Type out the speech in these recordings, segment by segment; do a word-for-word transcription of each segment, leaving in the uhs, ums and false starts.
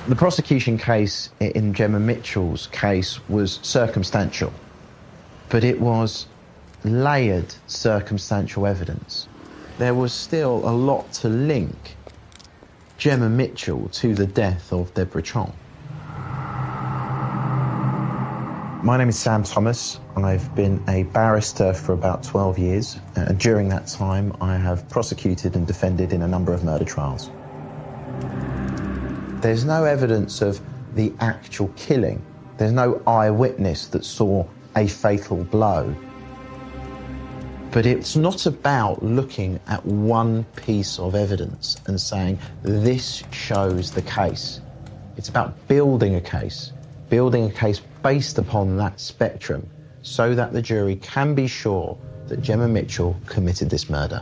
The prosecution case in Gemma Mitchell's case was circumstantial, but it was layered circumstantial evidence. There was still a lot to link Gemma Mitchell to the death of Deborah Chong. My name is Sam Thomas. I've been a barrister for about twelve years, and during that time I have prosecuted and defended in a number of murder trials. There's no evidence of the actual killing. There's no eyewitness that saw a fatal blow. But it's not about looking at one piece of evidence and saying, this shows the case. It's about building a case, building a case based upon that spectrum so that the jury can be sure that Gemma Mitchell committed this murder.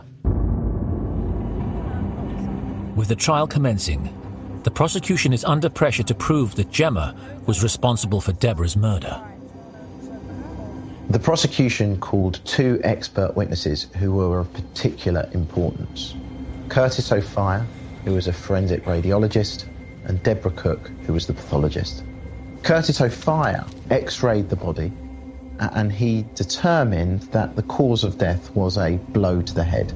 With the trial commencing, the prosecution is under pressure to prove that Gemma was responsible for Deborah's murder. The prosecution called two expert witnesses who were of particular importance. Curtis O'Fire, who was a forensic radiologist, and Deborah Cook, who was the pathologist. Curtis O'Fire x-rayed the body and he determined that the cause of death was a blow to the head.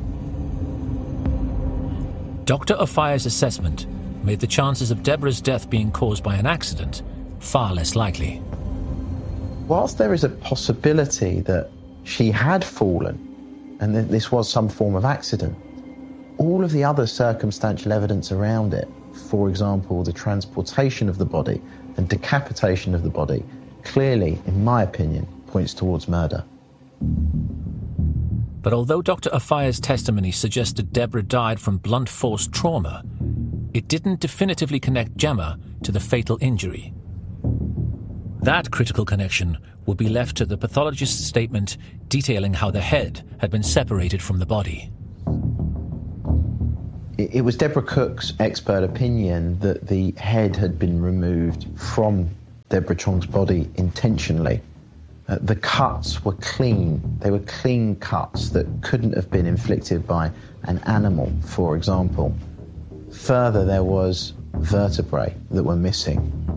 Doctor O'Fire's assessment made the chances of Deborah's death being caused by an accident far less likely. Whilst there is a possibility that she had fallen and that this was some form of accident, all of the other circumstantial evidence around it, for example, the transportation of the body and decapitation of the body, clearly, in my opinion, points towards murder. But although Doctor O'Fire's testimony suggested Deborah died from blunt force trauma, it didn't definitively connect Gemma to the fatal injury. That critical connection would be left to the pathologist's statement detailing how the head had been separated from the body. It was Deborah Cook's expert opinion that the head had been removed from Deborah Chong's body intentionally. Uh, the cuts were clean. They were clean cuts that couldn't have been inflicted by an animal, for example. Further, there was vertebrae that were missing.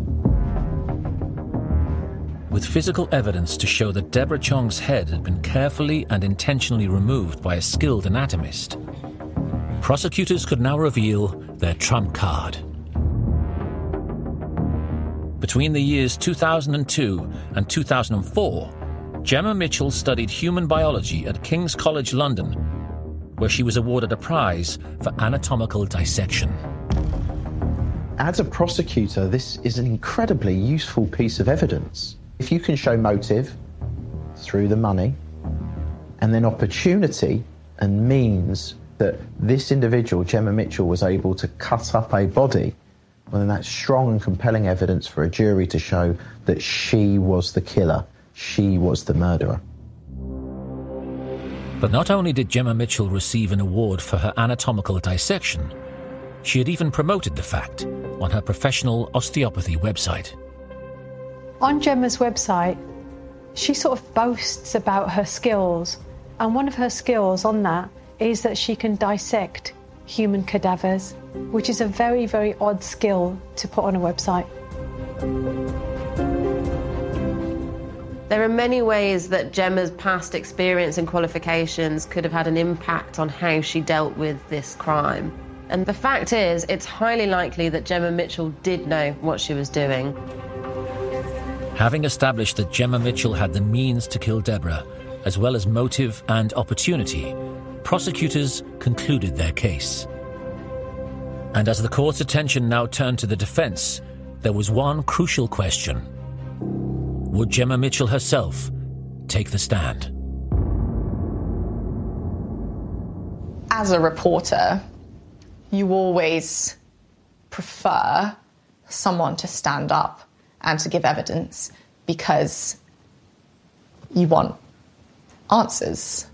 With physical evidence to show that Deborah Chong's head had been carefully and intentionally removed by a skilled anatomist, prosecutors could now reveal their trump card. Between the years two thousand two and two thousand four, Gemma Mitchell studied human biology at King's College London, where she was awarded a prize for anatomical dissection. As a prosecutor, this is an incredibly useful piece of evidence. If you can show motive through the money, and then opportunity and means that this individual, Gemma Mitchell, was able to cut up a body, well, then that's strong and compelling evidence for a jury to show that she was the killer, she was the murderer. But not only did Gemma Mitchell receive an award for her anatomical dissection, she had even promoted the fact on her professional osteopathy website. On Gemma's website, she sort of boasts about her skills, and one of her skills on that is that she can dissect human cadavers, which is a very, very odd skill to put on a website. There are many ways that Gemma's past experience and qualifications could have had an impact on how she dealt with this crime. And the fact is, it's highly likely that Gemma Mitchell did know what she was doing. Having established that Gemma Mitchell had the means to kill Deborah, as well as motive and opportunity, prosecutors concluded their case. And as the court's attention now turned to the defense, there was one crucial question. Would Gemma Mitchell herself take the stand? As a reporter, you always prefer someone to stand up and to give evidence because you want answers.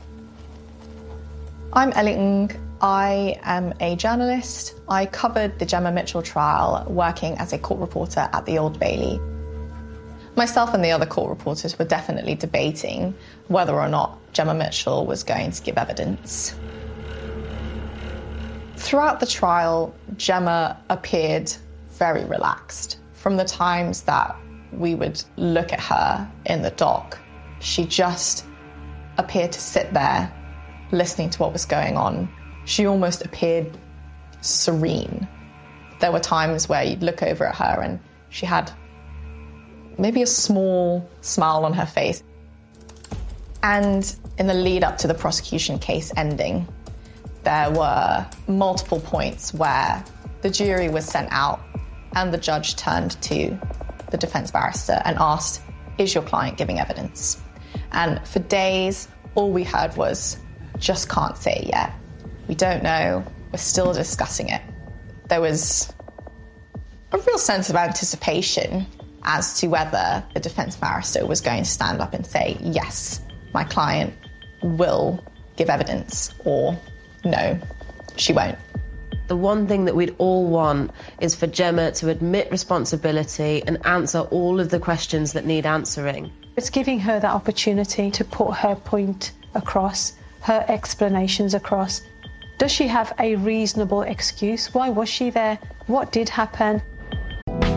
I'm Ellie Ng. I am a journalist. I covered the Gemma Mitchell trial working as a court reporter at the Old Bailey. Myself and the other court reporters were definitely debating whether or not Gemma Mitchell was going to give evidence. Throughout the trial, Gemma appeared very relaxed. From the times that we would look at her in the dock, she just appeared to sit there listening to what was going on. She almost appeared serene. There were times where you'd look over at her and she had maybe a small smile on her face. And in the lead up to the prosecution case ending, there were multiple points where the jury was sent out and the judge turned to the defense barrister and asked, is your client giving evidence? And for days, all we heard was, just can't say it yet. We don't know. We're still discussing it. There was a real sense of anticipation as to whether the defense barrister was going to stand up and say, yes, my client will give evidence, or no, she won't. The one thing that we'd all want is for Gemma to admit responsibility and answer all of the questions that need answering. It's giving her that opportunity to put her point across, her explanations across. Does she have a reasonable excuse? Why was she there? What did happen?